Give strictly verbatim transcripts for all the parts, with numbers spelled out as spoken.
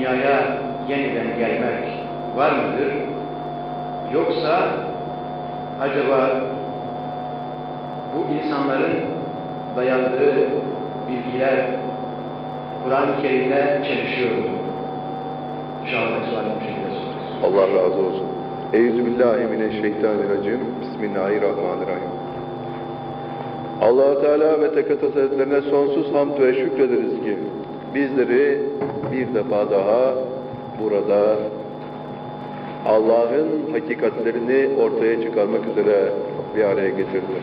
dünyaya yeniden gelmek var mıdır? Yoksa acaba bu insanların dayandığı bilgiler Kur'an-ı Kerim'le çelişiyor mu? İnşallah sualim bu şekilde sorarız. Allah razı olsun. Euzubillahimineşşeytanirracim. Bismillahirrahmanirrahim. Allah Teala ve Tekaddes Hazretlerine sonsuz hamd ve şükrederiz ki bizleri bir defa daha burada Allah'ın hakikatlerini ortaya çıkarmak üzere bir araya getirdi.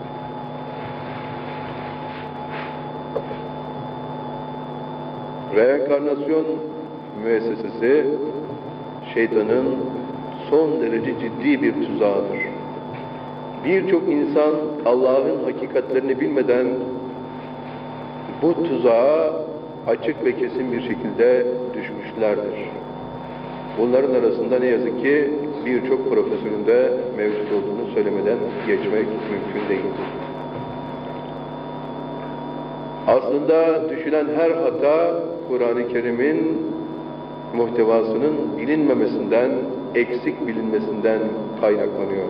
Reenkarnasyon müessesesi şeytanın son derece ciddi bir tuzağıdır. Birçok insan Allah'ın hakikatlerini bilmeden bu tuzağa açık ve kesin bir şekilde düşmüşlerdir. Bunların arasında ne yazık ki birçok profesörün de mevcut olduğunu söylemeden geçmek mümkün değil. Aslında düşülen her hata Kur'an-ı Kerim'in muhtevasının bilinmemesinden, eksik bilinmesinden kaynaklanıyor.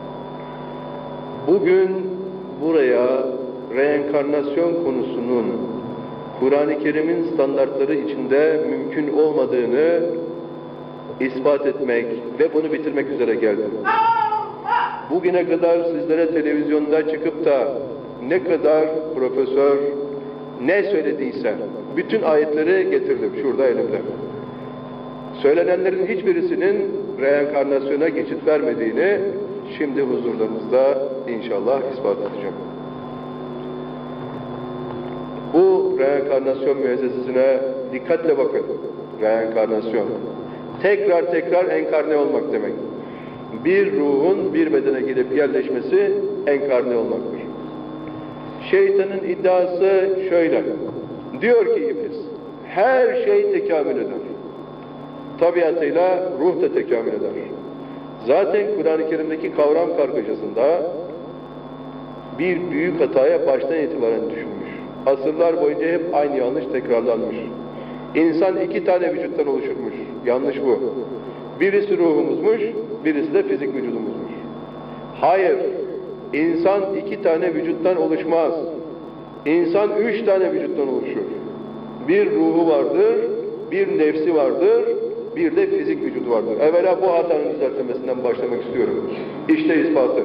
Bugün buraya reenkarnasyon konusunun Kur'an-ı Kerim'in standartları içinde mümkün olmadığını ispat etmek ve bunu bitirmek üzere geldim. Bugüne kadar sizlere televizyonda çıkıp da ne kadar profesör ne söylediyse bütün ayetleri getirdim şurada elimde. Söylenenlerin hiçbirisinin reenkarnasyona geçit vermediğini şimdi huzurlarınızda inşallah ispat edeceğim. Bu reenkarnasyon müessesesine dikkatle bakın. Reenkarnasyon. Tekrar tekrar enkarne olmak demek. Bir ruhun bir bedene gidip yerleşmesi enkarne olmaktır. Şeytanın iddiası şöyle. Diyor ki iblis, her şey tekamül eder. Tabiatıyla ruh da tekamül eder. Zaten Kur'an-ı Kerim'deki kavram kargaşasında bir büyük hataya baştan itibaren düşünmüş. Asırlar boyunca hep aynı yanlış tekrarlanmış. İnsan iki tane vücuttan oluşurmuş. Yanlış bu. Birisi ruhumuzmuş, birisi de fizik vücudumuzmuş. Hayır, insan iki tane vücuttan oluşmaz. İnsan üç tane vücuttan oluşur. Bir ruhu vardır, bir nefsi vardır, bir de fizik vücudu vardır. Evvela bu hatanın düzeltilmesinden başlamak istiyorum. İşte ispatı.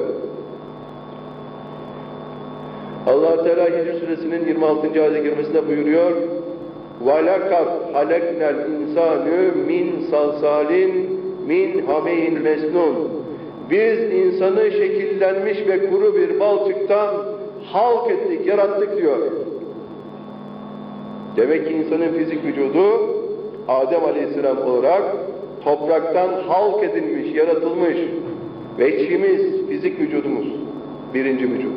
Allah Teala Hicr Suresinin yirmi altıncı ayet-i kerimesinde buyuruyor: وَلَقَدْ خَلَقْنَا الْاِنْسَانُ مِنْ صَلْصَالٍ مِنْ حَمِيٍ مَسْنُونَ. Biz insanı şekillenmiş ve kuru bir balçıktan halk ettik, yarattık diyor. Demek ki insanın fizik vücudu Adem Aleyhisselam olarak topraktan halk edilmiş, yaratılmış ve içimiz, fizik vücudumuz, birinci vücut.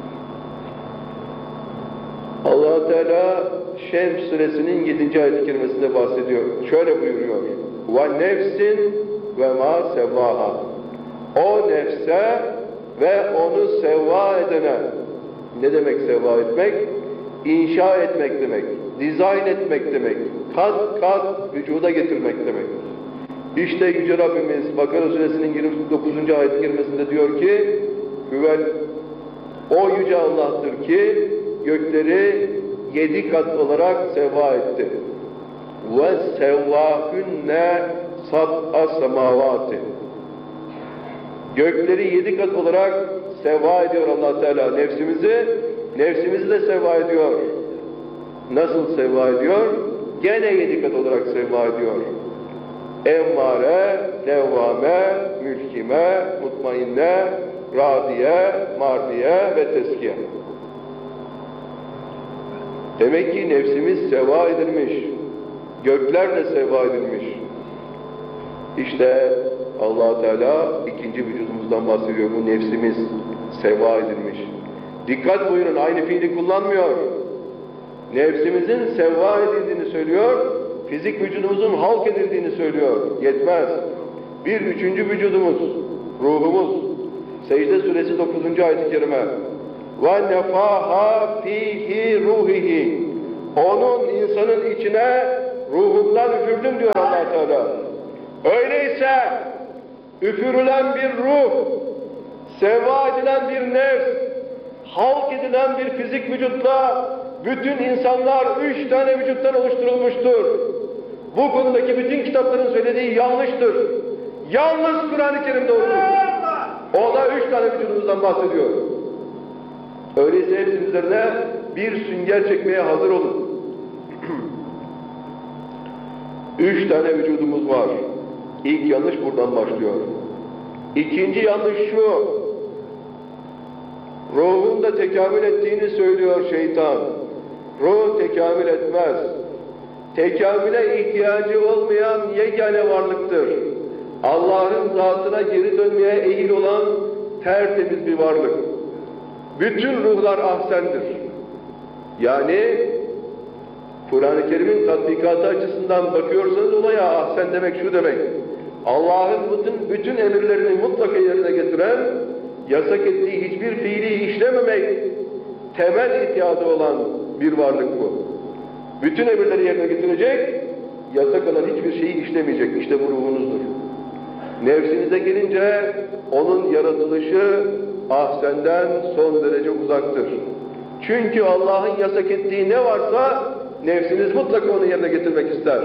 Allah Teala Şems Suresinin yedinci ayet-i kerimesinde bahsediyor. Şöyle buyuruyor: وَنَفْسٍ وَمَا سَوَّاهَا. O nefse ve onu sevva edene. Ne demek sevva etmek? İnşa etmek demek, dizayn etmek demek, kat kat vücuda getirmek demek. İşte Yüce Rabbimiz Bakara Suresinin yirmi dokuzuncu ayet-i kerimesinde diyor ki: Hüvel, o Yüce Allah'tır ki gökleri yedi kat olarak sevva etti. Ve sevvâhünne sab'a semâvâti. Gökleri yedi kat olarak sevva ediyor Allah Teala nefsimizi, nefsimizi de sevva ediyor. Nasıl sevva ediyor? Gene yedi kat olarak sevva ediyor. Emmare, levvame, mülkime, mutmainne, radiye, mardiye ve teskiye. Demek ki nefsimiz sevva edilmiş, gökler de sevva edilmiş. İşte Allah Teala ikinci vücudumuzdan bahsediyor, bu nefsimiz sevva edilmiş. Dikkat buyurun, aynı fiili kullanmıyor. Nefsimizin sevva edildiğini söylüyor, fizik vücudumuzun halk edildiğini söylüyor. Yetmez. Bir üçüncü vücudumuz, ruhumuz. Secde Suresi dokuzuncu ayet-i kerime. وَنَفَاهَا ف۪يهِ رُوحِهِ. Onun insanın içine ruhumdan üfürdüm diyor Allah Teala. Öyleyse üfürülen bir ruh, seva edilen bir nefs, halk edilen bir fizik vücutla bütün insanlar üç tane vücuttan oluşturulmuştur. Bu konudaki bütün kitapların söylediği yanlıştır. Yalnız Kur'an-ı Kerim doğrudur. O da üç tane vücudumuzdan bahsediyor. Öyleyse hepsinin üzerine bir sünger çekmeye hazır olun. Üç tane vücudumuz var. İlk yanlış buradan başlıyor. İkinci yanlış şu. Ruhun da tekamül ettiğini söylüyor şeytan. Ruh tekamül etmez. Tekamüle ihtiyacı olmayan yegane varlıktır. Allah'ın zatına geri dönmeye eğil olan tertemiz bir varlık. Bütün ruhlar ahsendir. Yani Kur'an-ı Kerim'in tatbikatı açısından bakıyorsanız olaya ahsen demek şu demek. Allah'ın bütün, bütün emirlerini mutlaka yerine getiren, yasak ettiği hiçbir fiili işlememek temel ihtiyacı olan bir varlık bu. Bütün emirleri yerine getirecek, yasak olan hiçbir şeyi işlemeyecek. İşte bu ruhunuzdur. Nefsinize gelince onun yaratılışı ahsenden son derece uzaktır. Çünkü Allah'ın yasak ettiği ne varsa nefsiniz mutlaka onu yerine getirmek ister.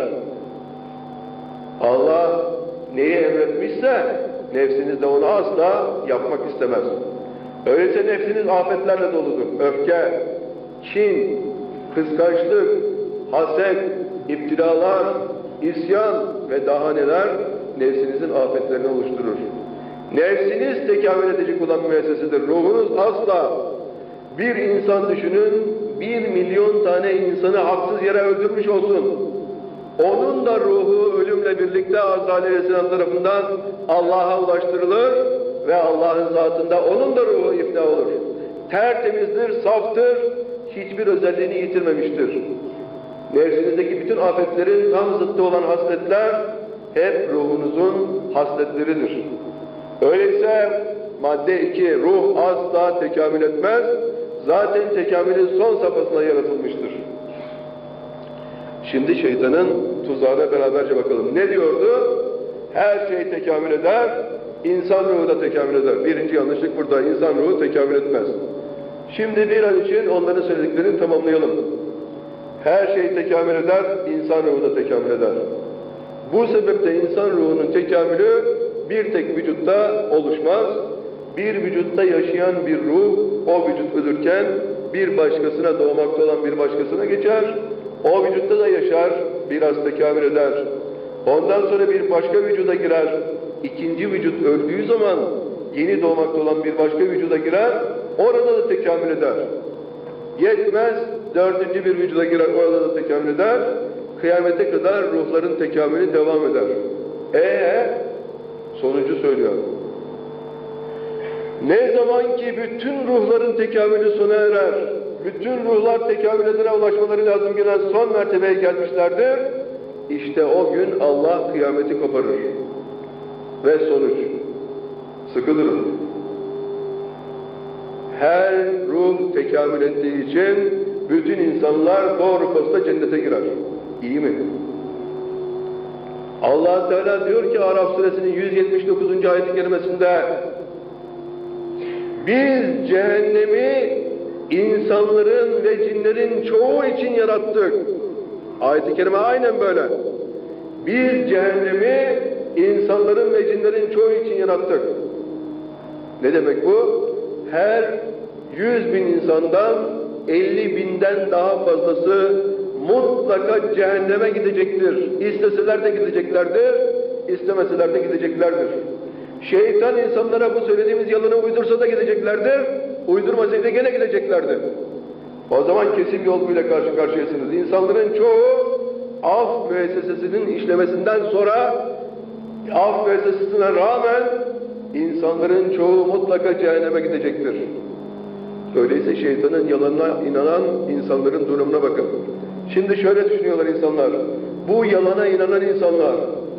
Allah neyi emretmişse nefsiniz de onu asla yapmak istemez. Öyleyse nefsiniz afetlerle doludur. Öfke, kin, kıskançlık, haset, iptilalar, isyan ve daha neler nefsinizin afetlerini oluşturur. Nefsiniz tekamül edecek olan müessesesidir. Ruhunuz asla. Bir insan düşünün, bir milyon tane insanı haksız yere öldürmüş olsun. Onun da ruhu ölümle birlikte Azrail Aleyhisselam tarafından Allah'a ulaştırılır ve Allah'ın zatında onun da ruhu ifna olur. Tertemizdir, saftır, hiçbir özelliğini yitirmemiştir. Nefsinizdeki bütün afetlerin tam zıttı olan hasletler hep ruhunuzun hasletleridir. Öyleyse madde iki, ruh asla tekamül etmez, zaten tekamülün son safhasına yaratılmıştır. Şimdi şeytanın tuzağına beraberce bakalım. Ne diyordu? Her şey tekamül eder, insan ruhu da tekamül eder. Birinci yanlışlık burada, insan ruhu tekamül etmez. Şimdi bir an için onların söylediklerini tamamlayalım. Her şey tekamül eder, insan ruhu da tekamül eder. Bu sebeple insan ruhunun tekamülü bir tek vücutta oluşmaz. Bir vücutta yaşayan bir ruh, o vücut ölürken bir başkasına, doğmakta olan bir başkasına geçer. O vücutta da yaşar, biraz tekamül eder. Ondan sonra bir başka vücuda girer. İkinci vücut öldüğü zaman yeni doğmakta olan bir başka vücuda girer, orada da tekamül eder. Yetmez, dördüncü bir vücuda girer, orada da tekamül eder. Kıyamete kadar ruhların tekamülü devam eder. Eee sonucu söylüyor. Ne zaman ki bütün ruhların tekamülü sona erer, bütün ruhlar tekamületine ulaşmaları lazım gelen son mertebeye gelmişlerdir, işte o gün Allah kıyameti koparır. Ve sonuç, sıkı durun. Her ruh tekamül ettiği için bütün insanlar doğru posta cennete girer. İyi mi? Allah Teala diyor ki Araf suresinin yüz yetmiş dokuzuncu ayet-i kerimesinde, biz cehennemi insanların ve cinlerin çoğu için yarattık. Ayet-i kerime aynen böyle. Biz cehennemi insanların ve cinlerin çoğu için yarattık. Ne demek bu? Her yüz bin insandan elli binden daha fazlası mutlaka cehenneme gidecektir. İsteseler de gideceklerdir, istemeseler de gideceklerdir. Şeytan insanlara bu söylediğimiz yalanı uydursa da gideceklerdir, uydurmasaydı gene gideceklerdir. O zaman kesin yolcuyla karşı karşıyasınız. İnsanların çoğu af müessesesinin işlemesinden sonra, af müessesesine rağmen insanların çoğu mutlaka cehenneme gidecektir. Öyleyse şeytanın yalanına inanan insanların durumuna bakın. Şimdi şöyle düşünüyorlar insanlar. Bu yalana inanan insanlar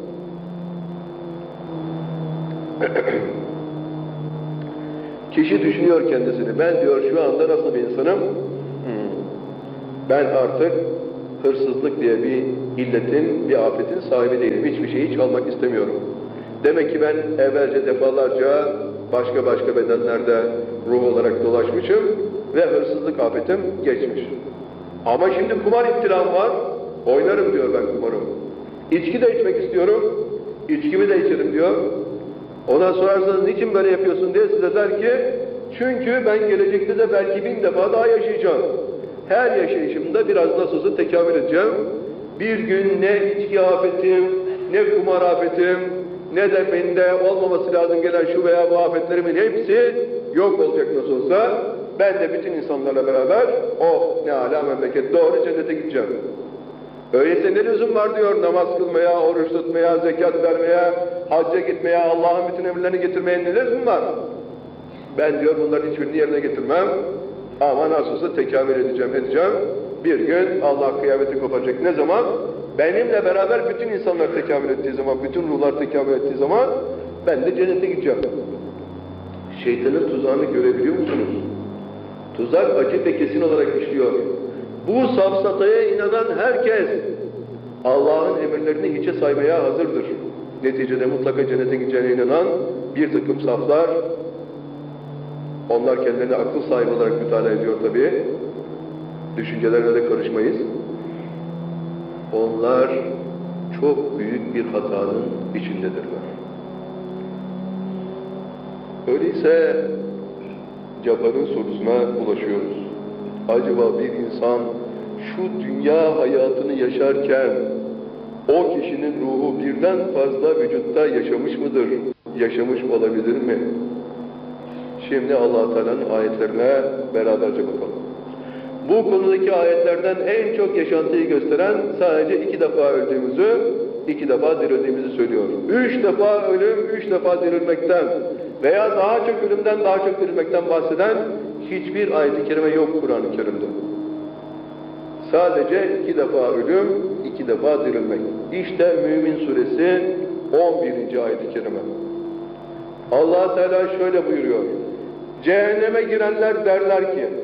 kişi düşünüyor kendisini. Ben diyor şu anda nasıl bir insanım? Hmm. Ben artık hırsızlık diye bir illetin, bir afetin sahibi değilim. Hiçbir şeyi çalmak istemiyorum. Demek ki ben evvelce defalarca başka başka bedenlerde ruh olarak dolaşmışım ve hırsızlık afetim geçmiş. Ama şimdi kumar iptilam var, oynarım diyor ben kumarım. İçki de içmek istiyorum, içkimi de içerim diyor. Ona sorarsanız niçin böyle yapıyorsun diye size der ki, çünkü ben gelecekte de belki bin defa daha yaşayacağım. Her yaşayışımda biraz nasıl olsa tekamül edeceğim. Bir gün ne içki afetim, ne kumar afetim, ne de bende olmaması lazım gelen şu veya bu afetlerimin hepsi yok olacak nasıl olsa. Ben de bütün insanlarla beraber, oh ne âlâ memleket, doğru cennete gideceğim. Öyleyse ne lüzum var diyor namaz kılmaya, oruç tutmaya, zekat vermeye, hacca gitmeye, Allah'ın bütün emirlerini getirmeye ne lüzum var? Ben diyor bunların hiçbirini yerine getirmem. Ama nasılsa tekamül edeceğim, edeceğim. Bir gün Allah kıyameti kopacak. Ne zaman? Benimle beraber bütün insanlar tekamül ettiği zaman, bütün ruhlar tekamül ettiği zaman ben de cennete gideceğim. Şeytanın tuzağını görebiliyor musunuz? Tuzak acı ve kesin olarak işliyor. Bu safsataya inanan herkes Allah'ın emirlerini hiçe saymaya hazırdır. Neticede mutlaka cennete gideceğine inanan bir takım saflar, onlar kendilerine akıl sahibi olarak mütalaa ediyor tabii. Düşüncelerine de karışmayız. Onlar çok büyük bir hatanın içindedirler. Öyleyse Cabbar'ın sorusuna ulaşıyoruz. Acaba bir insan şu dünya hayatını yaşarken o kişinin ruhu birden fazla vücutta yaşamış mıdır? Yaşamış olabilir mi? Şimdi Allah-u Teala'nın ayetlerine beraberce bakalım. Bu konudaki ayetlerden en çok yaşantıyı gösteren sadece iki defa öldüğümüzü, iki defa dirildiğimizi söylüyor. Üç defa ölüm, üç defa dirilmekten veya daha çok ölümden daha çok dirilmekten bahseden hiçbir ayet-i kerime yok Kur'an-ı Kerim'de. Sadece iki defa ölüm, iki defa dirilmek. İşte Mümin Suresi on birinci ayet-i kerime. Allah Teala şöyle buyuruyor. Cehenneme girenler derler ki,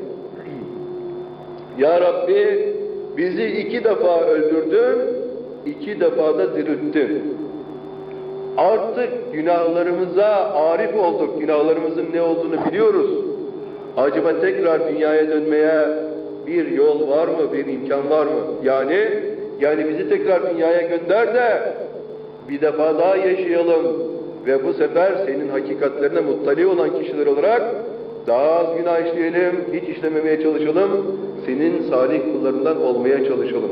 Ya Rabbi bizi iki defa öldürdün, iki defa da dirilttin. Artık günahlarımıza arif olduk, günahlarımızın ne olduğunu biliyoruz. Acaba tekrar dünyaya dönmeye bir yol var mı, bir imkan var mı? Yani, yani bizi tekrar dünyaya gönder de bir defa daha yaşayalım ve bu sefer senin hakikatlerine muttali olan kişiler olarak daha az günah işleyelim, hiç işlememeye çalışalım, senin salih kullarından olmaya çalışalım.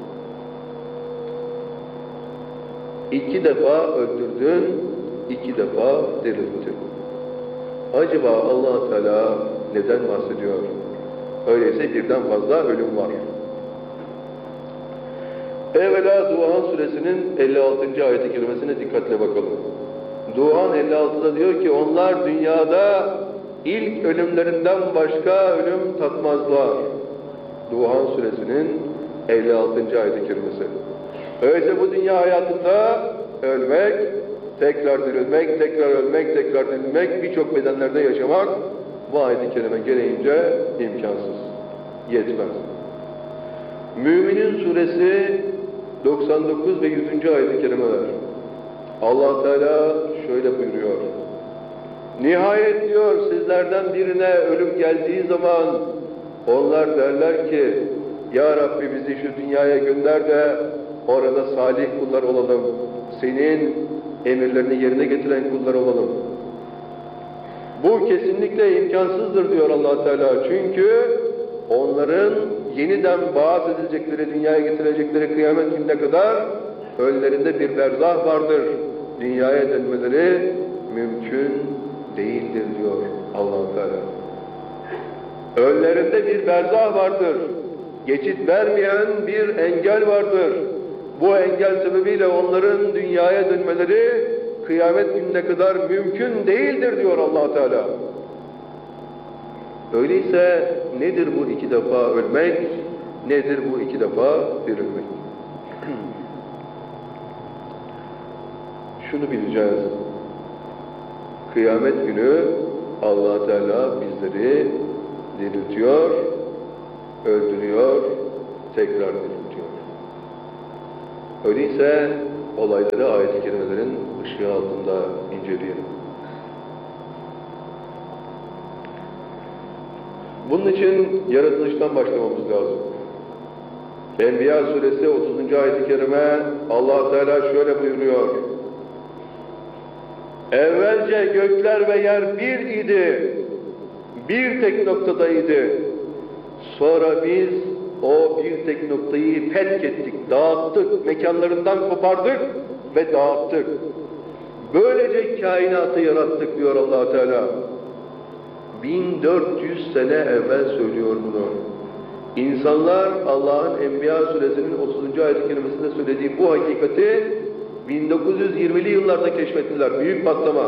İki defa öldürdün, iki defa dirilttin. Acaba Allah Teala neden bahsediyor? Öyleyse birden fazla ölüm var. Evvela Duhan Suresinin elli altıncı ayet-i kerimesine dikkatle bakalım. Duhan elli altıda diyor ki, onlar dünyada ilk ölümlerinden başka ölüm tatmazlar. Duhan Suresinin elli altıncı ayet-i kerimesi. Öyleyse bu dünya hayatında ölmek, tekrar dirilmek, tekrar ölmek, tekrar dirilmek, birçok bedenlerde yaşamak bu ayet-i kerime gereğince imkansız, yetmez. Müminin Suresi doksan dokuz ve yüzüncü ayet-i kerimeler. Allah Teala şöyle buyuruyor. Nihayet diyor sizlerden birine ölüm geldiği zaman onlar derler ki, Ya Rabbi bizi şu dünyaya gönder de orada salih kullar olalım. Senin emirlerini yerine getiren kullar olalım. Bu kesinlikle imkansızdır diyor Allah Teala. Çünkü onların yeniden vaaz edilecekleri, dünyaya getirecekleri kıyamet gününe kadar önlerinde bir berzah vardır. Dünyaya dönmeleri mümkün değildir diyor Allah Teala. Önlerinde bir berzah vardır. Geçit vermeyen bir engel vardır. Bu engel sebebiyle onların dünyaya dönmeleri kıyamet gününe kadar mümkün değildir diyor Allah Teala. Öyleyse nedir bu iki defa ölmek? Nedir bu iki defa dirilmek? Şunu bileceğiz. Kıyamet günü Allah Teala bizleri diriltiyor, öldürüyor, tekrar diriltiyor. Öyleyse olayları ayet-i kerimelerin ışığı altında inceleyelim. Bunun için yaratılıştan başlamamız lazım. Enbiya suresi otuzuncu ayet-i kerime Allah Teala şöyle buyuruyor. Evvelce gökler ve yer bir idi. Bir tek noktadaydı. Sonra biz o bir tek noktayı fethettik, dağıttık, mekanlarından kopardık ve dağıttık. Böylece kainatı yarattık diyor Allah Teala. bin dört yüz sene evvel söylüyor bunu. İnsanlar Allah'ın Enbiya suresinin otuzuncu ayet-i kerimesinde söylediği bu hakikati bin dokuz yüz yirmili yıllarda keşfettiler. Büyük patlama.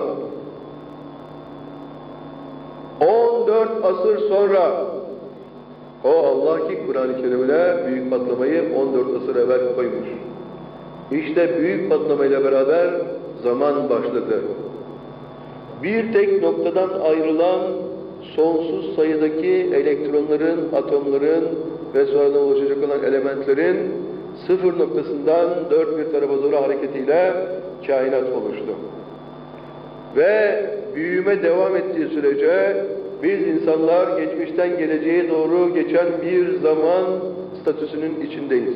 on dört asır sonra o Allah ki Kur'an-ı Kerim'le büyük patlamayı on dört asır evvel koymuş. İşte büyük patlamayla beraber zaman başladı. Bir tek noktadan ayrılan sonsuz sayıdaki elektronların, atomların ve sonradan oluşacak olan elementlerin sıfır noktasından dört bir tarafa doğru hareketiyle kainat oluştu. Ve büyüme devam ettiği sürece biz insanlar geçmişten geleceğe doğru geçen bir zaman statüsünün içindeyiz.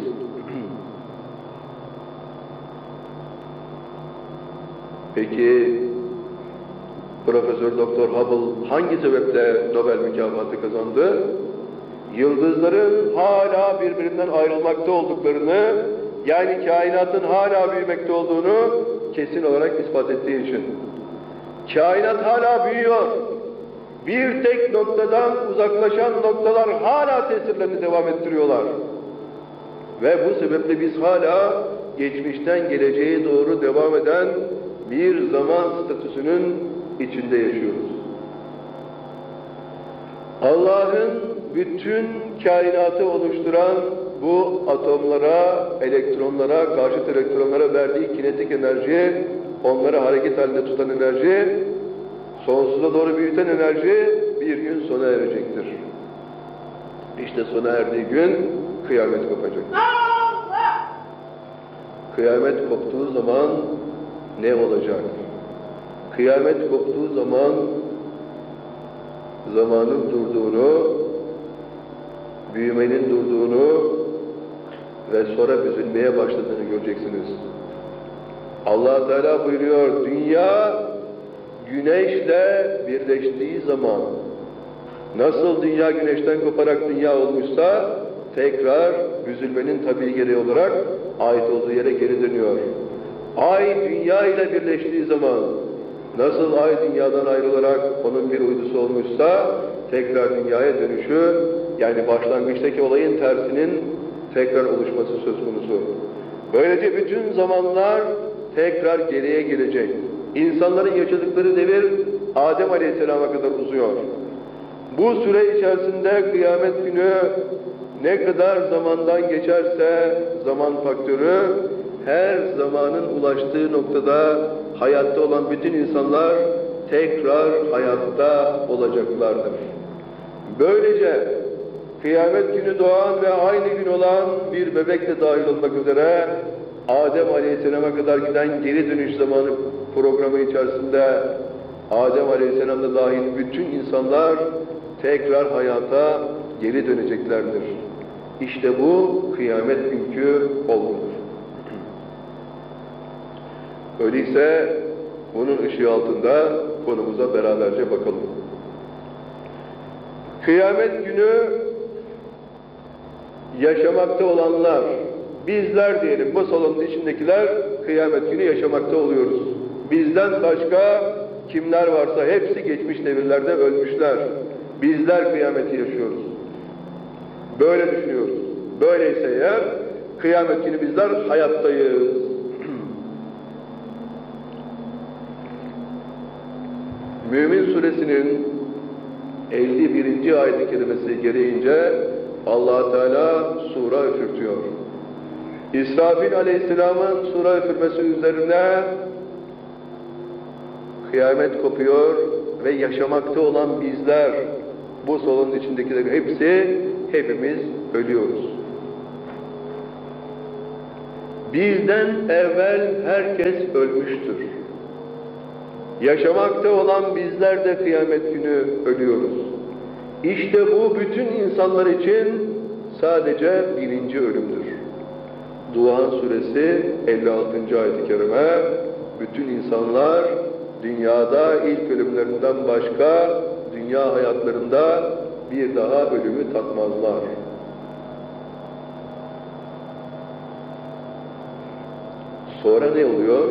Peki Profesör Doktor Hubble hangi sebeple Nobel mükafatı kazandı? Yıldızların hala birbirinden ayrılmakta olduklarını, yani kainatın hala büyümekte olduğunu kesin olarak ispat ettiği için. Kainat hala büyüyor. Bir tek noktadan uzaklaşan noktalar hala tesirlerini devam ettiriyorlar. Ve bu sebeple biz hala geçmişten geleceğe doğru devam eden bir zaman statüsünün içinde yaşıyoruz. Allah'ın bütün kainatı oluşturan bu atomlara, elektronlara, karşıt elektronlara verdiği kinetik enerji, onları hareket halinde tutan enerji, sonsuza doğru büyüten enerji bir gün sona erecektir. İşte sona erdiği gün kıyamet kopacak. Kıyamet koptuğu zaman ne olacak? Kıyamet koptuğu zaman zamanın durduğunu, büyümenin durduğunu ve sonra büzülmeye başladığını göreceksiniz. Allah Teala buyuruyor, dünya güneşle birleştiği zaman, nasıl dünya güneşten koparak dünya olmuşsa, tekrar büzülmenin tabii gereği olarak ait olduğu yere geri dönüyor. Ay dünya ile birleştiği zaman, nasıl ay dünyadan ayrılarak onun bir uydusu olmuşsa, tekrar dünyaya dönüşü, yani başlangıçtaki olayın tersinin tekrar oluşması söz konusu. Böylece bütün zamanlar tekrar geriye gelecek. İnsanların yaşadıkları devir Adem Aleyhisselam'a kadar uzuyor. Bu süre içerisinde kıyamet günü ne kadar zamandan geçerse zaman faktörü, her zamanın ulaştığı noktada hayatta olan bütün insanlar tekrar hayatta olacaklardır. Böylece kıyamet günü doğan ve aynı gün olan bir bebek de dahil olmak üzere Adem Aleyhisselam'a kadar giden geri dönüş zamanı programı içerisinde Adem Aleyhisselam'da dahil bütün insanlar tekrar hayata geri döneceklerdir. İşte bu kıyamet günkü olgudur. Öyleyse bunun ışığı altında konumuza beraberce bakalım. Kıyamet günü yaşamakta olanlar, bizler diyelim, bu salonun içindekiler kıyamet günü yaşamakta oluyoruz. Bizden başka kimler varsa hepsi geçmiş devirlerde ölmüşler. Bizler kıyameti yaşıyoruz. Böyle düşünüyoruz. Böyleyse eğer kıyamet günü bizler hayattayız. Mümin suresinin elli birinci ayet-i kerimesi gereğince Allah Teala sura üfürtüyor. İsrafil Aleyhisselam'ın sura üfürmesi üzerine kıyamet kopuyor ve yaşamakta olan bizler, bu salonun içindekiler hepsi, hepimiz ölüyoruz. Bizden evvel herkes ölmüştür. Yaşamakta olan bizler de kıyamet günü ölüyoruz. İşte bu bütün insanlar için sadece birinci ölümdür. Duhan suresi elli altıncı ayet-i kerime, bütün insanlar dünyada ilk ölümlerinden başka dünya hayatlarında bir daha ölümü tatmazlar. Sonra ne oluyor?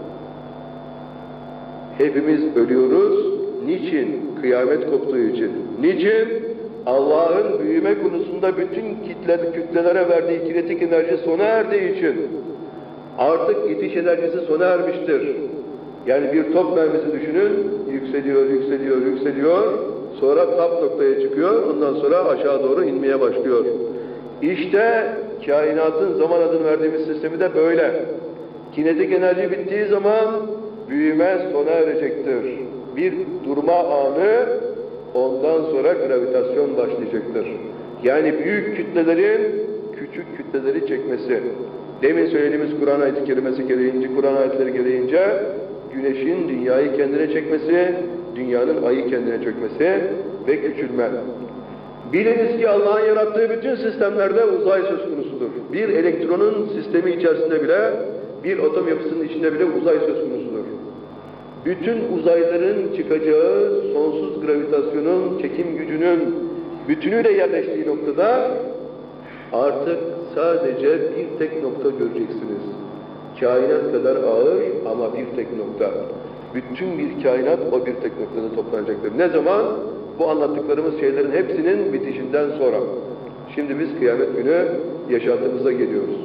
Hepimiz ölüyoruz. Niçin? Kıyamet koptuğu için. Niçin? Allah'ın büyüme konusunda bütün kitle, kütlelere verdiği kinetik enerji sona erdiği için. Artık itiş enerjisi sona ermiştir. Yani bir top mermisi düşünün, yükseliyor, yükseliyor, yükseliyor. Sonra tap noktaya çıkıyor, ondan sonra aşağı doğru inmeye başlıyor. İşte kainatın zaman adını verdiğimiz sistemi de böyle. Kinetik enerji bittiği zaman büyüme sona erecektir. Bir durma anı, ondan sonra gravitasyon başlayacaktır. Yani büyük kütlelerin küçük kütleleri çekmesi. Demin söylediğimiz Kur'an ayeti kerimesi gereğince, Kur'an ayetleri gereğince güneşin dünyayı kendine çekmesi, dünyanın ayı kendine çökmesi ve küçülme. Biliniz ki Allah'ın yarattığı bütün sistemlerde uzay söz konusudur. Bir elektronun sistemi içerisinde bile, bir atom yapısının içinde bile uzay söz konusudur. Bütün uzayların çıkacağı sonsuz gravitasyonun, çekim gücünün bütünüyle yerleştiği noktada artık sadece bir tek nokta göreceksiniz. Kainat kadar ağır ama bir tek nokta. Bütün bir kainat o bir tek noktada toplanacaktır. Ne zaman? Bu anlattıklarımız şeylerin hepsinin bitişinden sonra. Şimdi biz kıyamet günü yaşantımıza geliyoruz.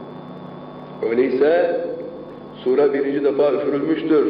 Öyleyse sure birinci defa üfürülmüştür.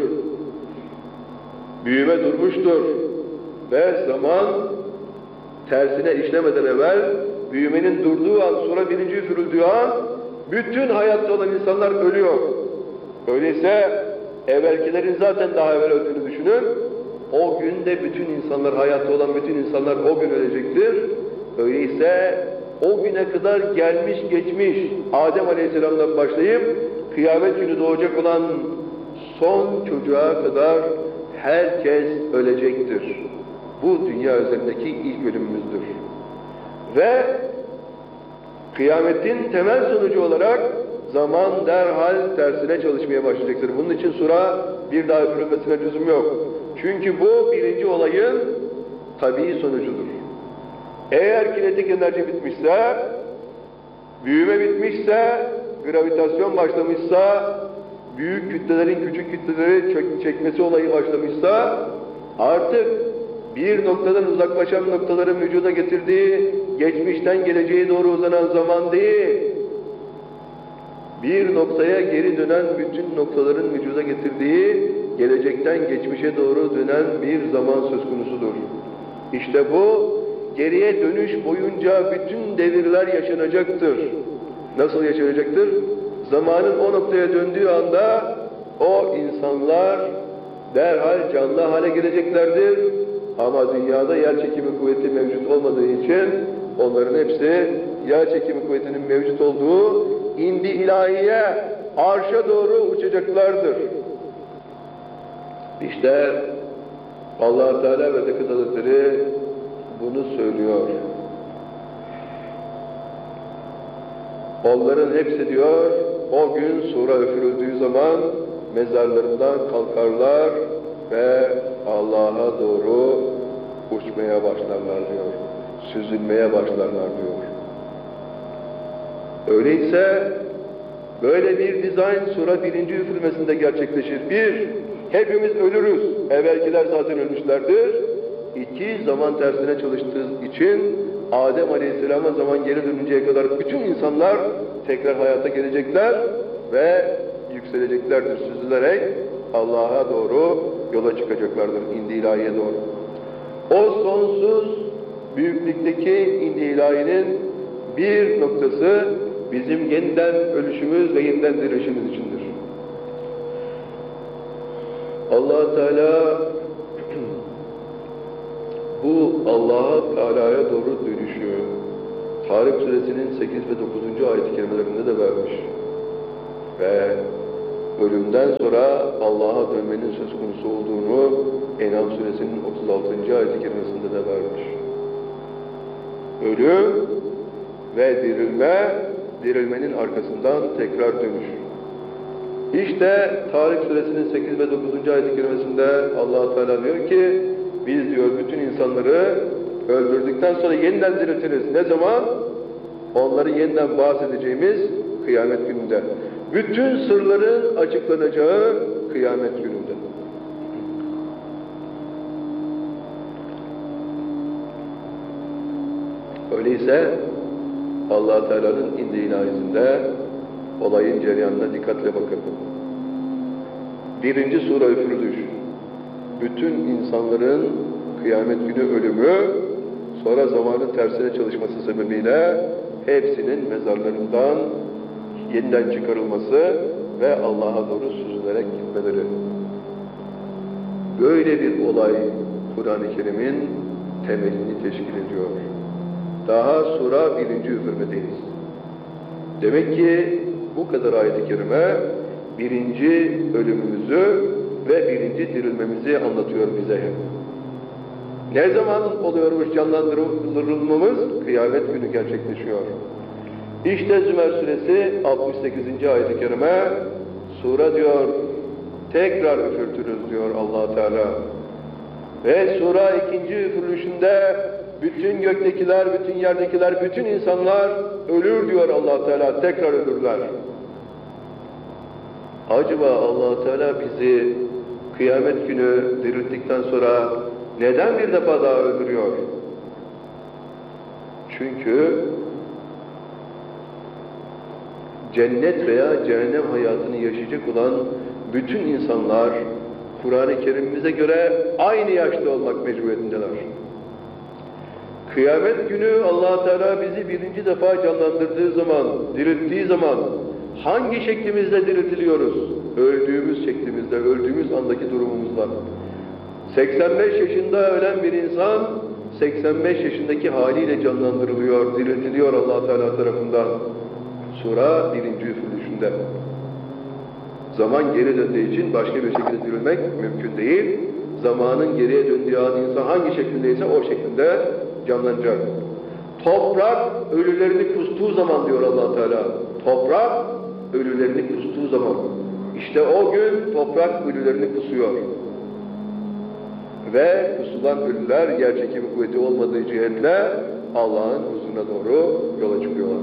Büyüme durmuştur. Ve zaman tersine işlemeden evvel büyümenin durduğu an, sure birinci üfürüldüğü an bütün hayatta olan insanlar ölüyor. Öyleyse evvelkilerin zaten daha evvel öldüğünü düşünün. O gün de bütün insanlar, hayatta olan bütün insanlar o gün ölecektir. Öyleyse o güne kadar gelmiş geçmiş Adem Aleyhisselam'dan başlayıp kıyamet günü doğacak olan son çocuğa kadar herkes ölecektir. Bu dünya üzerindeki ilk ölümümüzdür. Ve kıyametin temel sonucu olarak zaman derhal tersine çalışmaya başlayacaktır. Bunun için sura bir daha üfürülmesine lüzum yok. Çünkü bu birinci olayın tabii sonucudur. Eğer kinetik enerji bitmişse, büyüme bitmişse, gravitasyon başlamışsa, büyük kütlelerin küçük kütleleri çekmesi olayı başlamışsa, artık bir noktadan uzaklaşan noktaların vücuda getirdiği, geçmişten geleceğe doğru uzanan zaman değil, bir noktaya geri dönen bütün noktaların vücuda getirdiği, gelecekten geçmişe doğru dönen bir zaman söz konusudur. İşte bu, geriye dönüş boyunca bütün devirler yaşanacaktır. Nasıl yaşanacaktır? Zamanın o noktaya döndüğü anda o insanlar derhal canlı hale geleceklerdir. Ama dünyada yer çekimi kuvveti mevcut olmadığı için onların hepsi yer çekimi kuvvetinin mevcut olduğu indi ilahiye, arşa doğru uçacaklardır. İşte Allah Teala ve Tekad Hazretleri bunu söylüyor. Onların hepsi diyor, o gün sura üfürüldüğü zaman mezarlarından kalkarlar ve Allah'a doğru uçmaya başlarlar diyor. Süzülmeye başlarlar diyor. Öyleyse böyle bir dizayn sura birinci üfürmesinde gerçekleşir. Bir, hepimiz ölürüz. Evvelkiler zaten ölmüşlerdir. İki, zaman tersine çalıştığı için Adem Aleyhisselam'a zaman geri dönünceye kadar bütün insanlar tekrar hayata gelecekler ve yükseleceklerdir süzülerek Allah'a doğru yola çıkacaklardır, indi ilahiye doğru. O sonsuz büyüklükteki indi ilahinin bir noktası bizim yeniden ölüşümüz ve yeniden dirilişimiz içindir. Allah Teala bu Allah Teala'ya doğru dönüşü Tarık suresinin sekiz ve dokuzuncu ayet-i kerimelerinde de vermiş. ve ölümden sonra Allah'a dönmenin söz konusu olduğunu En'am suresinin otuz altıncı ayet-i kerimesinde de vermiş. Ölüm ve dirilme, dirilmenin arkasından tekrar dönüş. İşte Tarık suresinin sekiz ve dokuzuncu ayet-i kerimesinde Allah Teala diyor ki, biz diyor bütün insanları öldürdükten sonra yeniden diriltiriz. Ne zaman? Onları yeniden bahsedeceğimiz kıyamet gününde. Bütün sırların açıklanacağı kıyamet gününde. Öyleyse Allah Teala'nın indi ilahizinde olayın cereyanına dikkatle bakın. Birinci sure üfürülüş. Bütün insanların kıyamet günü ölümü, sonra zamanın tersine çalışması sebebiyle hepsinin mezarlarından yeniden çıkarılması ve Allah'a doğru süzülerek gitmeleri. Böyle bir olay Kur'an-ı Kerim'in temelini teşkil ediyor. Daha sura birinci üfürmedeyiz. Demek ki bu kadar ayet-i kerime birinci ölümümüzü ve birinci dirilmemizi anlatıyor bize. Ne zaman oluyormuş canlandırılmamız? Kıyamet günü gerçekleşiyor. İşte Zümer suresi altmış sekizinci ayet-i kerime, sura diyor, tekrar üfürtürüz diyor Allah Teala. Ve sura ikinci üfürülüşünde bütün göktekiler, bütün yerdekiler, bütün insanlar ölür diyor Allah Teala, tekrar ölürler. Acaba Allah Teala bizi kıyamet günü dirilttikten sonra neden bir defa daha öldürüyor? Çünkü cennet veya cehennem hayatını yaşayacak olan bütün insanlar Kur'an-ı Kerim'imize göre aynı yaşta olmak mecburiyetindeler. Kıyamet günü Allah Teala bizi birinci defa canlandırdığı zaman, dirilttiği zaman hangi şeklimizde diriltiliyoruz? Öldüğümüz şeklimizde, öldüğümüz andaki durumumuzda. seksen beş yaşında ölen bir insan seksen beş yaşındaki haliyle canlandırılıyor, diriltiliyor Allah Teala tarafından. Sura birinci üfürülüşünde. Zaman geri döndüğü için başka bir şekilde dirilmek mümkün değil. Zamanın geriye döndüğü an insan hangi şeklindeyse o şeklinde canlanacak. Toprak ölülerini kustuğu zaman diyor Allah Teala. Toprak ölülerini kustuğu zaman. İşte o gün toprak ölülerini kusuyor. Ve kusulan ölüler yer çekimi kuvveti olmadığı cihetle Allah'ın huzuruna doğru yola çıkıyorlar.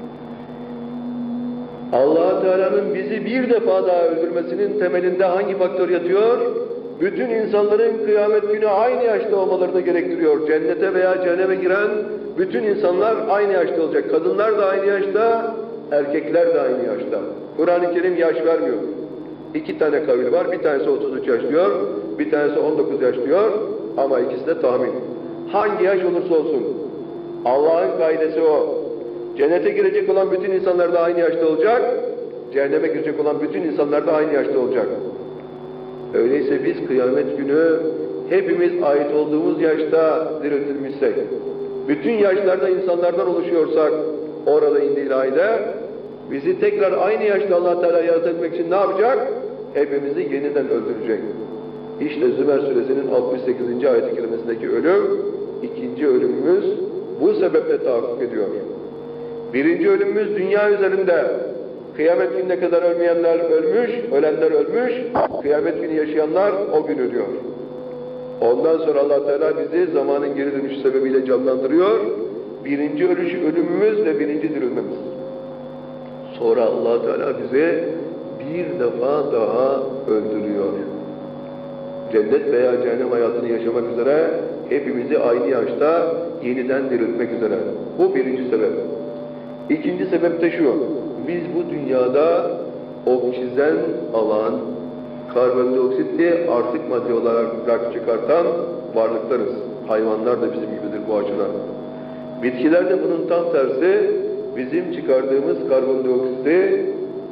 Allah Teala'nın bizi bir defa daha öldürmesinin temelinde hangi faktör yatıyor? Bütün insanların kıyamet günü aynı yaşta olmalarını gerektiriyor. Cennete veya cehenneme giren bütün insanlar aynı yaşta olacak. Kadınlar da aynı yaşta, erkekler de aynı yaşta. Kur'an-ı Kerim yaş vermiyor. İki tane kavil var. Bir tanesi otuz üç yaş diyor, bir tanesi on dokuz yaş diyor. Ama ikisi de tahmin. Hangi yaş olursa olsun. Allah'ın kaidesi o. Cennete girecek olan bütün insanlar da aynı yaşta olacak. Cehenneme girecek olan bütün insanlar da aynı yaşta olacak. Öyleyse biz kıyamet günü hepimiz ait olduğumuz yaşta diriltilmişsek, bütün yaşlarda insanlardan oluşuyorsak, orada indi ilahide, bizi tekrar aynı yaşta Allah Teala yaratmak için ne yapacak? Hepimizi yeniden öldürecek. İşte Zümer suresinin altmış sekizinci ayet-i kerimesindeki ölüm, ikinci ölümümüz bu sebeple tahakkuk ediyor. Birinci ölümümüz dünya üzerinde. Kıyamet gününe kadar ölmeyenler ölmüş, ölenler ölmüş, kıyamet günü yaşayanlar o gün ölüyor. Ondan sonra Allah Teala bizi zamanın geri dönüşü sebebiyle canlandırıyor. Birinci ölüş, ölümümüz ve birinci dirilmemiz. Sonra Allah Teala bizi bir defa daha öldürüyor. Cennet veya cehennem hayatını yaşamak üzere hepimizi aynı yaşta yeniden diriltmek üzere. Bu birinci sebep. İkinci sebep de şu. Biz bu dünyada oksijen alan, karbondioksiti artık madde olarak çıkartan varlıklarız. Hayvanlar da bizim gibidir bu açıdan. Bitkiler de bunun tam tersi, bizim çıkardığımız karbondioksiti.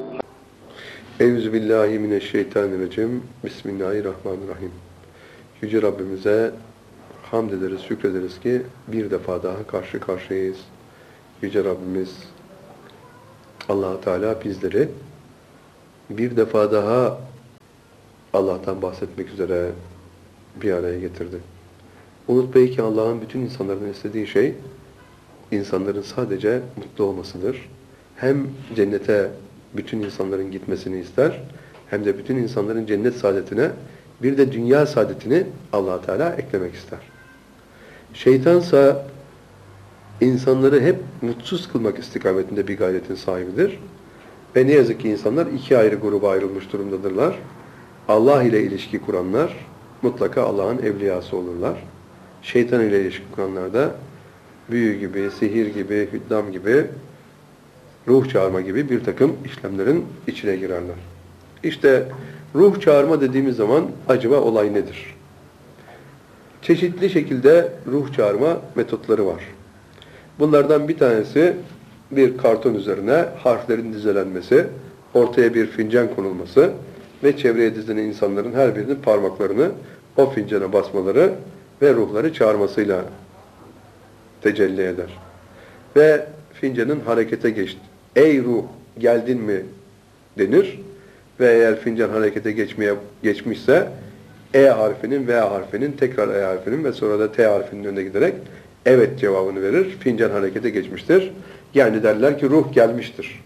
Euzubillahimineşşeytanirracim. Bismillahirrahmanirrahim. Yüce Rabbimize hamd ederiz, şükrederiz ki bir defa daha karşı karşıyayız. Yüce Rabbimiz Allah Teala bizleri bir defa daha Allah'tan bahsetmek üzere bir araya getirdi. Unutmayın ki Allah'ın bütün insanların istediği şey, insanların sadece mutlu olmasıdır. Hem cennete bütün insanların gitmesini ister, hem de bütün insanların cennet saadetine bir de dünya saadetini Allah Teala eklemek ister. Şeytansa insanları hep mutsuz kılmak istikametinde bir gayretin sahibidir. Ve ne yazık ki insanlar iki ayrı gruba ayrılmış durumdadırlar. Allah ile ilişki kuranlar mutlaka Allah'ın evliyası olurlar. Şeytan ile ilişki kuranlar da büyü gibi, sihir gibi, hüddam gibi, ruh çağırma gibi bir takım işlemlerin içine girerler. İşte ruh çağırma dediğimiz zaman acaba olay nedir? Çeşitli şekilde ruh çağırma metotları var. Bunlardan bir tanesi bir karton üzerine harflerin dizelenmesi, ortaya bir fincan konulması ve çevreye dizilenen insanların her birinin parmaklarını o fincana basmaları ve ruhları çağırmasıyla tecelli eder. Ve fincanın harekete geçti. Ey ruh geldin mi denir ve eğer fincan harekete geçmeye geçmişse E harfinin, V harfinin, tekrar E harfinin ve sonra da T harfinin önüne giderek evet cevabını verir. Fincan harekete geçmiştir. Yani derler ki ruh gelmiştir.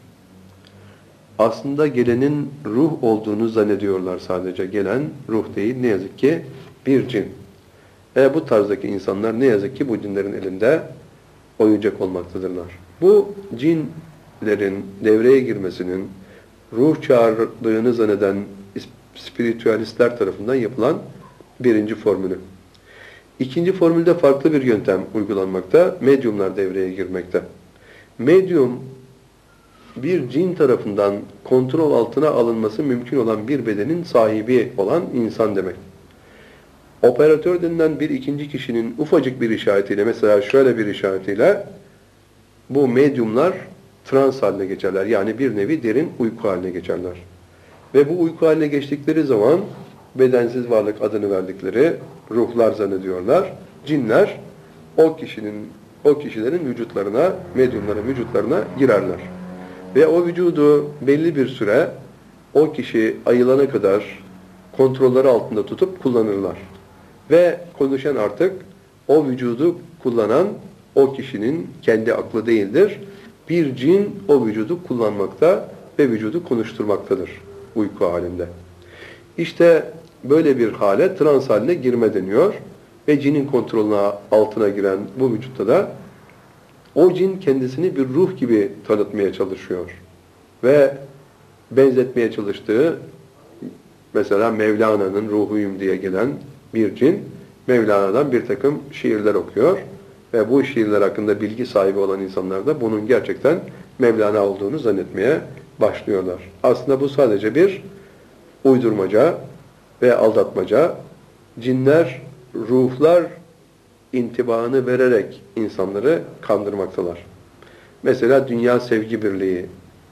Aslında gelenin ruh olduğunu zannediyorlar sadece. Gelen ruh değil, ne yazık ki bir cin. E bu tarzdaki insanlar ne yazık ki bu cinlerin elinde oyuncak olmaktadırlar. Bu cinlerin devreye girmesinin ruh çağırdığını zanneden spiritüalistler tarafından yapılan birinci formülü. İkinci formülde farklı bir yöntem uygulanmakta, medyumlar devreye girmekte. Medyum, bir cin tarafından kontrol altına alınması mümkün olan bir bedenin sahibi olan insan demek. Operatör denilen bir ikinci kişinin ufacık bir işaretiyle, mesela şöyle bir işaretiyle, bu medyumlar trans haline geçerler. Yani bir nevi derin uyku haline geçerler. Ve bu uyku haline geçtikleri zaman bedensiz varlık adını verdikleri ruhlar zannediyorlar. Cinler o kişinin, o kişilerin vücutlarına, medyumların vücutlarına girerler. Ve o vücudu belli bir süre o kişi ayılana kadar kontrolleri altında tutup kullanırlar. Ve konuşan artık o vücudu kullanan o kişinin kendi aklı değildir. Bir cin o vücudu kullanmakta ve vücudu konuşturmaktadır uyku halinde. İşte böyle bir hale, trans haline girme deniyor. Ve cinin kontrolüne altına giren bu vücutta da o cin kendisini bir ruh gibi tanıtmaya çalışıyor. Ve benzetmeye çalıştığı, mesela Mevlana'nın ruhuyum diye gelen bir cin, Mevlana'dan bir takım şiirler okuyor. Ve bu şiirler hakkında bilgi sahibi olan insanlar da bunun gerçekten Mevlana olduğunu zannetmeye başlıyorlar. Aslında bu sadece bir uydurmaca ve aldatmaca. Cinler, ruhlar intibaını vererek insanları kandırmaktalar. Mesela Dünya Sevgi Birliği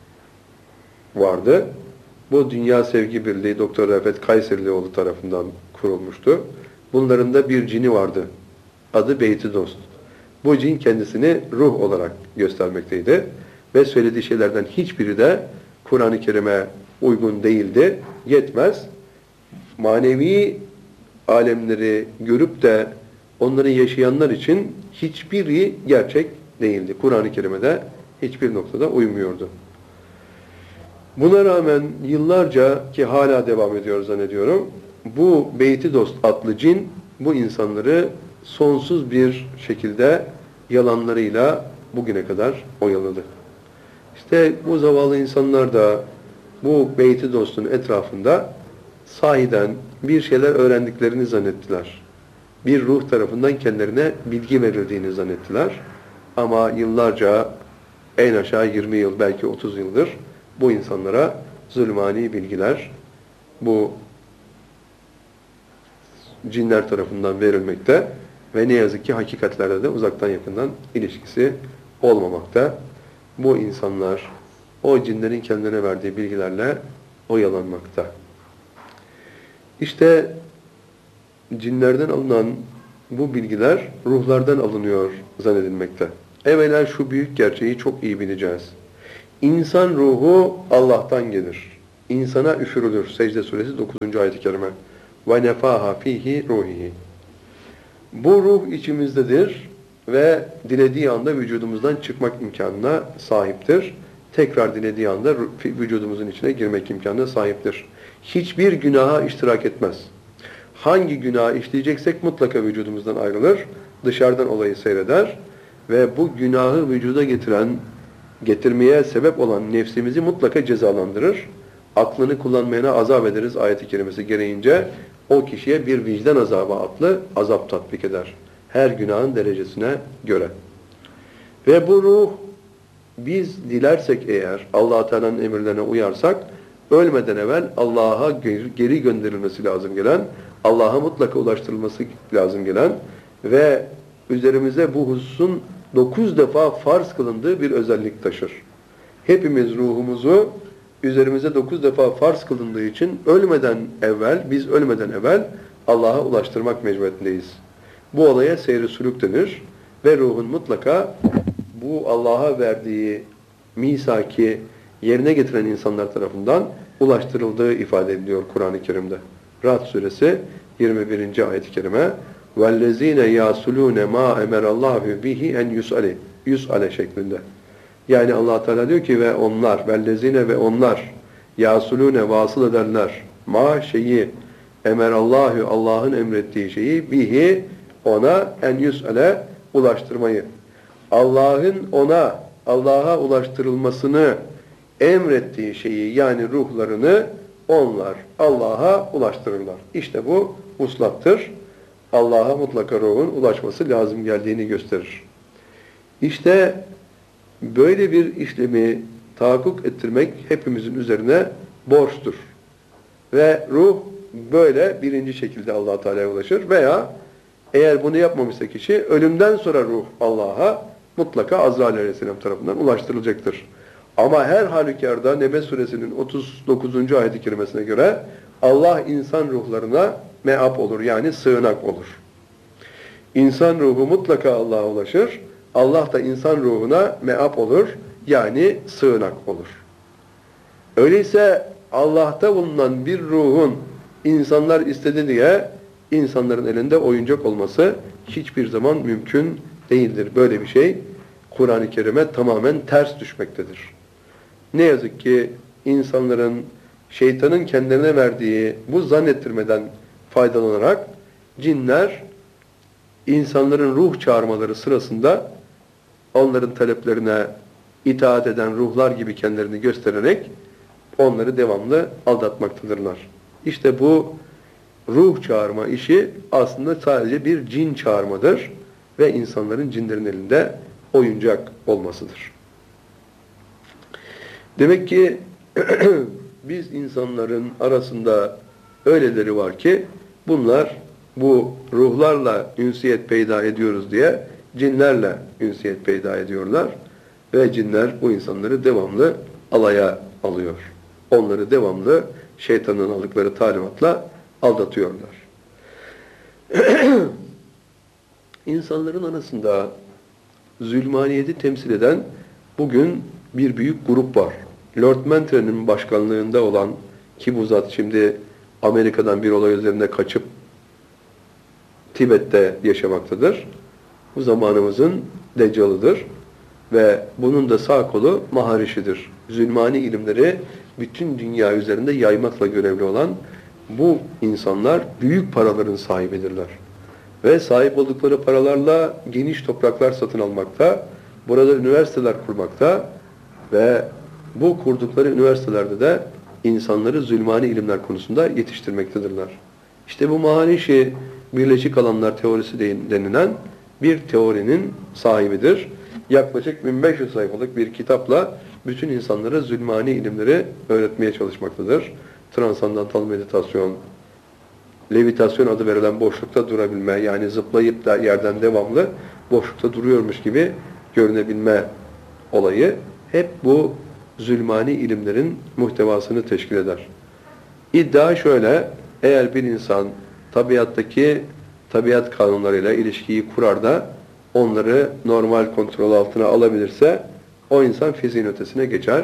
vardı. Bu Dünya Sevgi Birliği Doktor Refet Kayserlioğlu tarafından kurulmuştu. Bunların da bir cini vardı. Adı Beyti Dost. Bu cin kendisini ruh olarak göstermekteydi. Ve söylediği şeylerden hiçbiri de Kur'an-ı Kerim'e uygun değildi. Yetmez. Manevi alemleri görüp de onları yaşayanlar için hiçbiri gerçek değildi. Kur'an-ı Kerim'e de hiçbir noktada uymuyordu. Buna rağmen yıllarca, ki hala devam ediyor zannediyorum, bu Beyti Dost adlı cin bu insanları sonsuz bir şekilde yalanlarıyla bugüne kadar oyaladı. İşte bu zavallı insanlar da bu Beyti Dost'un etrafında sahiden bir şeyler öğrendiklerini zannettiler. Bir ruh tarafından kendilerine bilgi verildiğini zannettiler. Ama yıllarca, en aşağı yirmi yıl, belki otuz yıldır bu insanlara zulmani bilgiler bu cinler tarafından verilmekte ve ne yazık ki hakikatlerle de uzaktan yakından ilişkisi olmamakta. Bu insanlar o cinlerin kendilerine verdiği bilgilerle oyalanmakta. İşte cinlerden alınan bu bilgiler ruhlardan alınıyor zannedilmekte. Evvela şu büyük gerçeği çok iyi bileceğiz. İnsan ruhu Allah'tan gelir. insana üfürülür. Secde suresi dokuzuncu ayet-i kerime. Ve nefaha fihi ruhihi. Bu ruh içimizdedir ve dilediği anda vücudumuzdan çıkmak imkanına sahiptir. Tekrar dilediği anda vücudumuzun içine girmek imkanına sahiptir. Hiçbir günaha iştirak etmez. Hangi günahı işleyeceksek mutlaka vücudumuzdan ayrılır, dışarıdan olayı seyreder ve bu günahı vücuda getiren, getirmeye sebep olan nefsimizi mutlaka cezalandırır. Aklını kullanmayana azap ederiz ayet-i kerimesi gereğince o kişiye bir vicdan azabı adlı azap tatbik eder. Her günahın derecesine göre. Ve bu ruh biz dilersek eğer Allah-u Teala'nın emirlerine uyarsak ölmeden evvel Allah'a geri gönderilmesi lazım gelen, Allah'a mutlaka ulaştırılması lazım gelen ve üzerimize bu hususun dokuz defa farz kılındığı bir özellik taşır. Hepimiz ruhumuzu üzerimize dokuz defa farz kılındığı için ölmeden evvel, biz ölmeden evvel Allah'a ulaştırmak mecburiyetindeyiz. Bu olaya seyr-i sülük denir ve ruhun mutlaka bu Allah'a verdiği misaki yerine getiren insanlar tarafından ulaştırıldığı ifade ediliyor Kur'an-ı Kerim'de. Ra'd suresi yirmi birinci ayet-i kerime وَالَّذ۪ينَ يَاسُلُونَ مَا اَمَرَ اللّٰهُ بِهِ اَنْ يُسْأَلِ Yus'ale şeklinde. Yani Allah Teala diyor ki ve onlar, vellezine ve onlar yasulune vasıl ederler. Ma şeyi emerallahu Allah'ın emrettiği şeyi bihi ona en yus'ale ulaştırmayı. Allah'ın ona Allah'a ulaştırılmasını emrettiği şeyi yani ruhlarını onlar Allah'a ulaştırırlar. İşte bu vuslattır. Allah'a mutlaka ruhun ulaşması lazım geldiğini gösterir. İşte böyle bir işlemi tahakkuk ettirmek hepimizin üzerine borçtur. Ve ruh böyle birinci şekilde Allah-u Teala'ya ulaşır veya eğer bunu yapmamışsa kişi ölümden sonra ruh Allah'a mutlaka Azrail Aleyhisselam tarafından ulaştırılacaktır. Ama her halükarda Nebe suresinin otuz dokuzuncu ayet-i kerimesine göre Allah insan ruhlarına meap olur yani sığınak olur. İnsan ruhu mutlaka Allah'a ulaşır. Allah da insan ruhuna meap olur yani sığınak olur. Öyleyse Allah'ta bulunan bir ruhun insanlar istedi diye insanların elinde oyuncak olması hiçbir zaman mümkün değildir. Böyle bir şey Kur'an-ı Kerim'e tamamen ters düşmektedir. Ne yazık ki insanların şeytanın kendilerine verdiği bu zannettirmeden faydalanarak cinler insanların ruh çağırmaları sırasında onların taleplerine itaat eden ruhlar gibi kendilerini göstererek onları devamlı aldatmaktadırlar. İşte bu ruh çağırma işi aslında sadece bir cin çağırmadır ve insanların cinlerin elinde oyuncak olmasıdır. Demek ki biz insanların arasında öyleleri var ki bunlar bu ruhlarla ünsiyet peyda ediyoruz diye cinlerle ünsiyet peyda ediyorlar ve cinler bu insanları devamlı alaya alıyor. Onları devamlı şeytanın aldıkları talimatla aldatıyorlar. İnsanların arasında zulmaniyeti temsil eden bugün bir büyük grup var. Lord Mantre'nin başkanlığında olan ki bu zat şimdi Amerika'dan bir olay üzerinde kaçıp Tibet'te yaşamaktadır. Bu zamanımızın deccalıdır ve bunun da sağ kolu Maharişi'dir. Zulmani ilimleri bütün dünya üzerinde yaymakla görevli olan bu insanlar büyük paraların sahibidirler. Ve sahip oldukları paralarla geniş topraklar satın almakta, burada üniversiteler kurmakta ve bu kurdukları üniversitelerde de insanları zulmani ilimler konusunda yetiştirmektedirler. İşte bu Maharişi Birleşik Alanlar Teorisi denilen bir teorinin sahibidir. Yaklaşık bin beş yüz sayfalık bir kitapla bütün insanlara zulmani ilimleri öğretmeye çalışmaktadır. Transandantal meditasyon, levitasyon adı verilen boşlukta durabilme, yani zıplayıp da yerden devamlı boşlukta duruyormuş gibi görünebilme olayı hep bu zulmani ilimlerin muhtevasını teşkil eder. İddia şöyle, eğer bir insan tabiattaki tabiat kanunlarıyla ilişkiyi kurar da onları normal kontrol altına alabilirse o insan fiziğin ötesine geçer.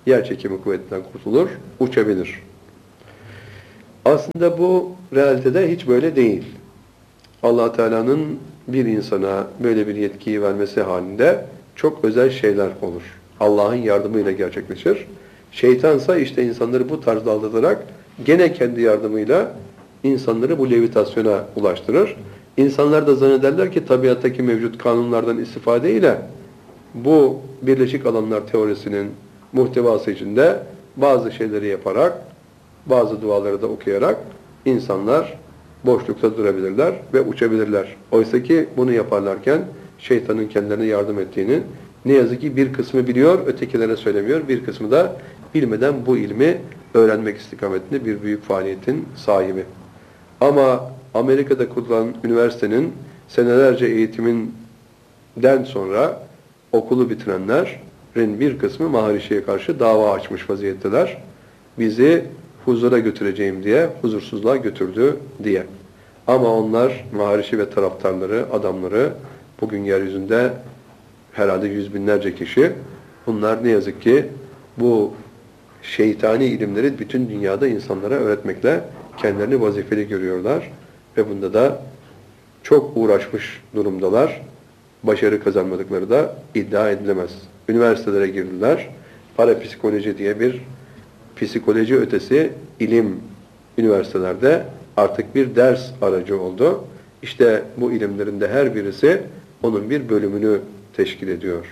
yer çekimi kuvvetinden kurtulur, uçabilir. Aslında bu realitede hiç böyle değil. Allah Teala'nın bir insana böyle bir yetkiyi vermesi halinde çok özel şeyler olur. Allah'ın yardımıyla gerçekleşir. Şeytansa işte insanları bu tarzda aldatarak gene kendi yardımıyla insanları bu levitasyona ulaştırır. İnsanlar da zannederler ki tabiattaki mevcut kanunlardan istifadeyle bu birleşik alanlar teorisinin muhtevası içinde bazı şeyleri yaparak, bazı duaları da okuyarak insanlar boşlukta durabilirler ve uçabilirler. Oysa ki bunu yaparlarken şeytanın kendilerine yardım ettiğini ne yazık ki bir kısmı biliyor, ötekilere söylemiyor. Bir kısmı da bilmeden bu ilmi öğrenmek istikametinde bir büyük faaliyetin sahibi. Ama Amerika'da kurulan üniversitenin senelerce eğitiminden sonra okulu bitirenlerin bir kısmı Maharişi'ye karşı dava açmış vaziyetteler. Bizi huzura götüreceğim diye, huzursuzluğa götürdü diye. Ama onlar Maharişi ve taraftarları, adamları bugün yeryüzünde herhalde yüz binlerce kişi. Bunlar ne yazık ki bu şeytani ilimleri bütün dünyada insanlara öğretmekle kendilerini vazifeli görüyorlar. Ve bunda da çok uğraşmış durumdalar. Başarı kazanmadıkları da iddia edilemez. Üniversitelere girdiler. Parapsikoloji diye bir psikoloji ötesi ilim üniversitelerde artık bir ders aracı oldu. İşte bu ilimlerin de her birisi onun bir bölümünü teşkil ediyor.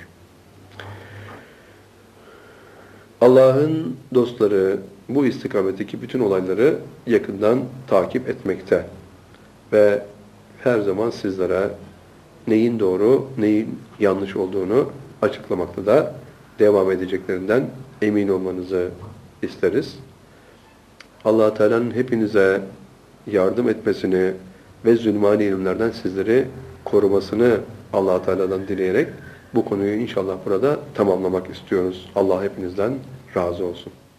Allah'ın dostları bu istikametteki bütün olayları yakından takip etmekte ve her zaman sizlere neyin doğru, neyin yanlış olduğunu açıklamakta da devam edeceklerinden emin olmanızı isteriz. Allah Teala'nın hepinize yardım etmesini ve zulmani ilimlerden sizleri korumasını Allah Teala'dan dileyerek bu konuyu inşallah burada tamamlamak istiyoruz. Allah hepinizden razı olsun.